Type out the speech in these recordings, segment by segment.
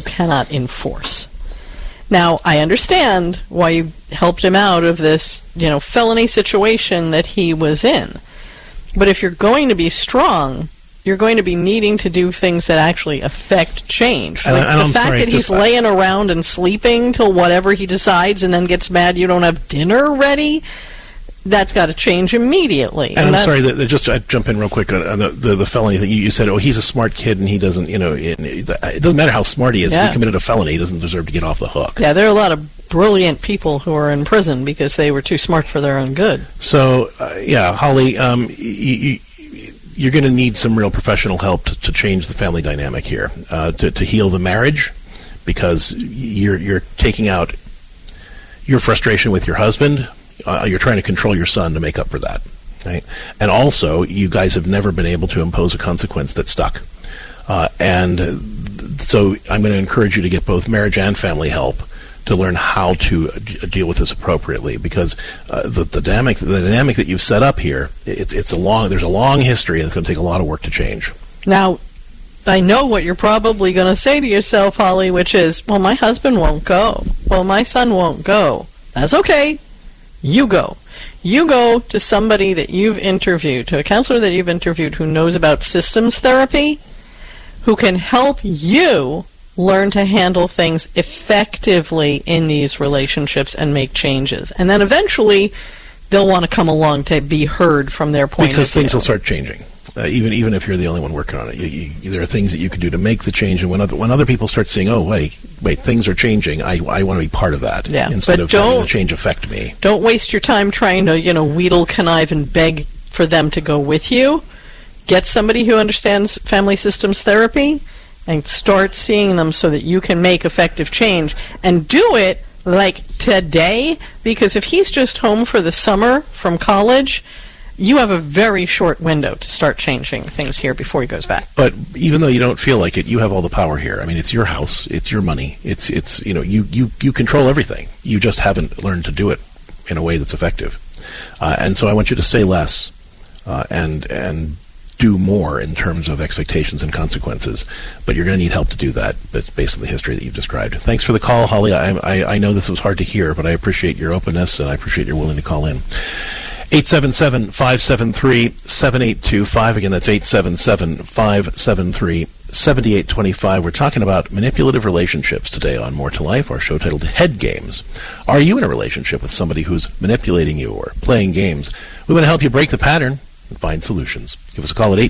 cannot enforce. Now, I understand why you helped him out of this, felony situation that he was in. But if you're going to be strong, you're going to be needing to do things that actually affect change. Like the fact that he's laying around and sleeping till whatever he decides and then gets mad you don't have dinner ready, that's got to change immediately. And I'm sorry, just to jump in real quick on the felony thing. You said, he's a smart kid and he doesn't, it doesn't matter how smart he is. If he committed a felony, he doesn't deserve to get off the hook. Yeah, there are a lot of brilliant people who are in prison because they were too smart for their own good. So, Holly, you're going to need some real professional help to change the family dynamic here, to heal the marriage, because you're taking out your frustration with your husband. You're trying to control your son to make up for that, right? And also, you guys have never been able to impose a consequence that stuck. And so I'm going to encourage you to get both marriage and family help to learn how to deal with this appropriately, because the dynamic that you've set up here, there's a long history, and it's going to take a lot of work to change. Now, I know what you're probably going to say to yourself, Holly, which is, well, my husband won't go. Well, my son won't go. That's okay. You go. You go to somebody that you've interviewed, to a counselor that you've interviewed who knows about systems therapy, who can help you learn to handle things effectively in these relationships and make changes. And then eventually they'll want to come along to be heard from their point of view. Because things will start changing. Even if you're the only one working on it, there are things that you can do to make the change. And when other people start seeing, oh, wait, things are changing, I want to be part of that, instead of having the change affect me. Don't waste your time trying to, wheedle, connive, and beg for them to go with you. Get somebody who understands family systems therapy and start seeing them so that you can make effective change. And do it like today, because if he's just home for the summer from college, you have a very short window to start changing things here before he goes back. But even though you don't feel like it, you have all the power here. I mean, it's your house, it's your money, it's you control everything. You just haven't learned to do it in a way that's effective. And so I want you to say less and do more in terms of expectations and consequences. But you're going to need help to do that, based on the history that you've described. Thanks for the call, Holly. I know this was hard to hear, but I appreciate your openness and I appreciate your willing to call in. 877-573-7825. Again, that's 877-573-7825. We're talking about manipulative relationships today on More to Life, our show titled Head Games. Are you in a relationship with somebody who's manipulating you or playing games? We want to help you break the pattern and find solutions. Give us a call at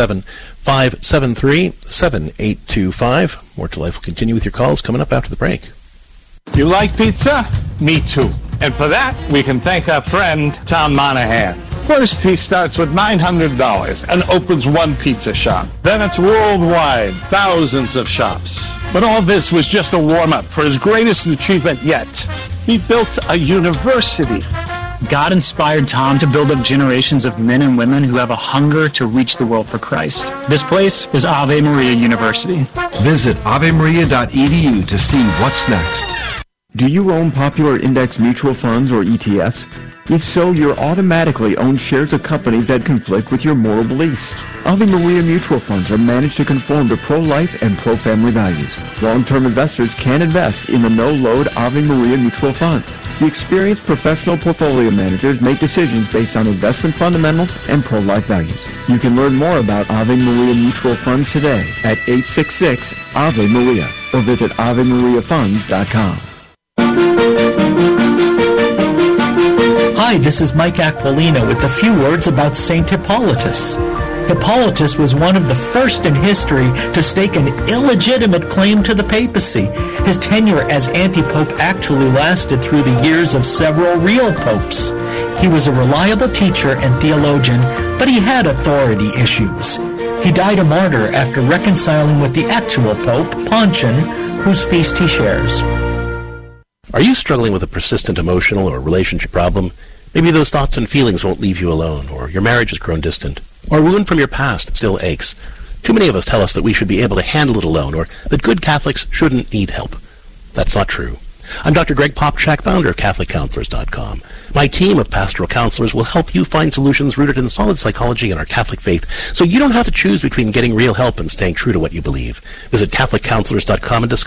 877-573-7825. More to Life will continue with your calls coming up after the break. You like pizza? Me too. And for that, we can thank our friend, Tom Monahan. First, he starts with $900 and opens one pizza shop. Then it's worldwide, thousands of shops. But all this was just a warm-up for his greatest achievement yet. He built a university. God inspired Tom to build up generations of men and women who have a hunger to reach the world for Christ. This place is Ave Maria University. Visit avemaria.edu to see what's next. Do you own popular index mutual funds or ETFs? If so, you're automatically own shares of companies that conflict with your moral beliefs. Ave Maria mutual funds are managed to conform to pro-life and pro-family values. Long-term investors can invest in the no-load Ave Maria mutual funds. The experienced professional portfolio managers make decisions based on investment fundamentals and pro-life values. You can learn more about Ave Maria mutual funds today at 866-AVE-MARIA or visit AveMariaFunds.com. Hi, this is Mike Aquilino with a few words about Saint Hippolytus. Hippolytus was one of the first in history to stake an illegitimate claim to the papacy. His tenure as anti-pope actually lasted through the years of several real popes. He was a reliable teacher and theologian, but he had authority issues. He died a martyr after reconciling with the actual pope, Pontian, whose feast he shares. Are you struggling with a persistent emotional or relationship problem? Maybe those thoughts and feelings won't leave you alone, or your marriage has grown distant, or a wound from your past still aches. Too many of us tell us that we should be able to handle it alone, or that good Catholics shouldn't need help. That's not true. I'm Dr. Greg Popchak, founder of CatholicCounselors.com. My team of pastoral counselors will help you find solutions rooted in solid psychology and our Catholic faith, so you don't have to choose between getting real help and staying true to what you believe. Visit CatholicCounselors.com and discover